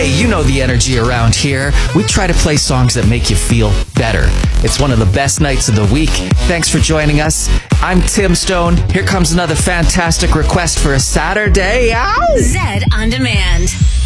Hey, you know the energy around here. We try to play songs that make you feel better. It's one of the best nights of the week. Thanks for joining us. I'm Tim Stone. Here comes another fantastic request for a Saturday. Ow! Zed On Demand.